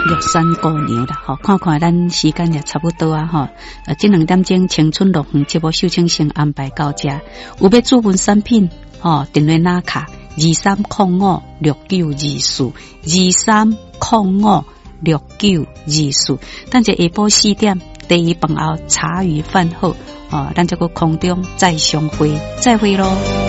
玉山姑娘啦，吼，看看咱时间也差不多啊，吼，这2点钟青春乐园节目秀清先安排到这，有要主文产品，吼，电话拿卡23056924，23056924，等下下晡4点，第一饭后茶余饭后，咱这个空中再相会，再会咯。